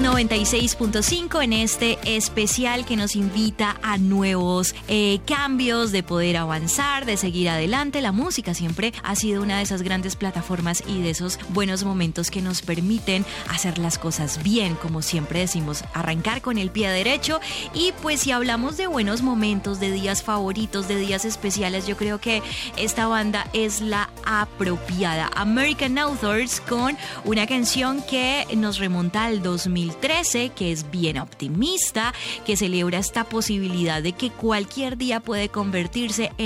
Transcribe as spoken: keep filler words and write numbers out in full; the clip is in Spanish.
noventa y seis punto cinco en este especial que nos invita a nuevos eh, cambios, de poder avanzar, de seguir adelante. La música siempre ha sido una de esas grandes plataformas y de esos buenos momentos que nos permiten hacer las cosas bien, como siempre decimos, arrancar con el pie derecho. Y pues si hablamos de buenos momentos, de días favoritos, de días especiales, yo creo que esta banda es la apropiada. American Authors, con una canción que nos remonta al dos mil trece, que es bien optimista, que celebra esta posibilidad de que cualquier día puede convertirse en